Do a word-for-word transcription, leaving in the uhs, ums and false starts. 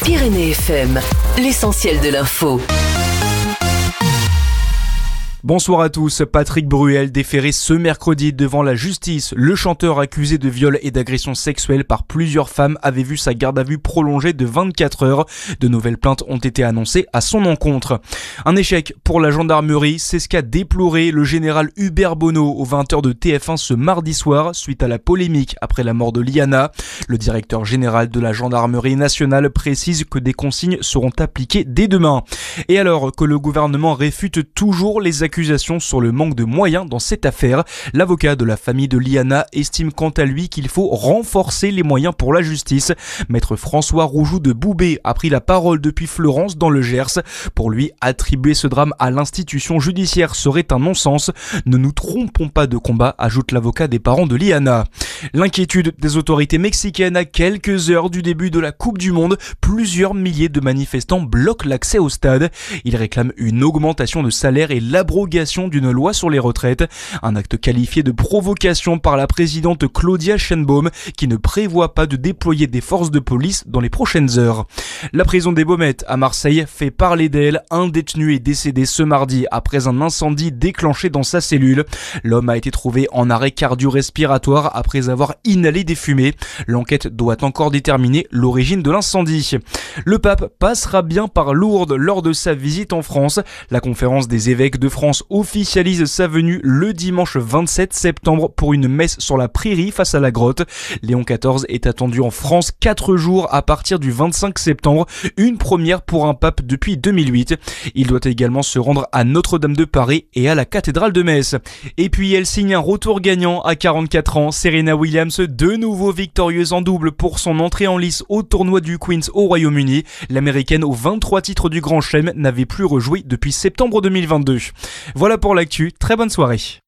Pyrénées F M, l'essentiel de l'info. Bonsoir à tous. Patrick Bruel déféré ce mercredi devant la justice. Le chanteur accusé de viol et d'agression sexuelle par plusieurs femmes avait vu sa garde à vue prolongée de vingt-quatre heures. De nouvelles plaintes ont été annoncées à son encontre. Un échec pour la gendarmerie, c'est ce qu'a déploré le général Hubert Bonneau aux vingt heures de T F un ce mardi soir suite à la polémique après la mort de Liana. Le directeur général de la gendarmerie nationale précise que des consignes seront appliquées dès demain. Et alors que le gouvernement réfute toujours les accusations sur le manque de moyens dans cette affaire, l'avocat de la famille de Liana estime quant à lui qu'il faut renforcer les moyens pour la justice. Maître François Roujoux de Boubé a pris la parole depuis Fleurance dans le Gers. Pour lui, attribuer ce drame à l'institution judiciaire serait un non-sens. Ne nous trompons pas de combat, ajoute l'avocat des parents de Liana. L'inquiétude des autorités mexicaines à quelques heures du début de la Coupe du Monde. Plusieurs milliers de manifestants bloquent l'accès au stade. Ils réclament une augmentation de salaire et l'abrogation d'une loi sur les retraites. Un acte qualifié de provocation par la présidente Claudia Sheinbaum qui ne prévoit pas de déployer des forces de police dans les prochaines heures. La prison des Baumettes à Marseille fait parler d'elle. Un détenu est décédé ce mardi après un incendie déclenché dans sa cellule. L'homme a été trouvé en arrêt cardio-respiratoire après avoir inhalé des fumées. L'enquête doit encore déterminer l'origine de l'incendie. Le pape passera bien par Lourdes lors de sa visite en France. La conférence des évêques de France officialise sa venue le dimanche vingt-sept septembre pour une messe sur la prairie face à la grotte. Léon quatorze est attendu en France quatre jours à partir du vingt-cinq septembre, une première pour un pape depuis deux mille huit. Il doit également se rendre à Notre-Dame de Paris et à la cathédrale de Metz. Et puis elle signe un retour gagnant à quarante-quatre ans. Serena Williams, de nouveau victorieuse en double pour son entrée en lice au tournoi du Queen's au Royaume-Uni. L'américaine aux vingt-trois titres du Grand Chelem n'avait plus rejoué depuis septembre deux mille vingt-deux. Voilà pour l'actu, très bonne soirée.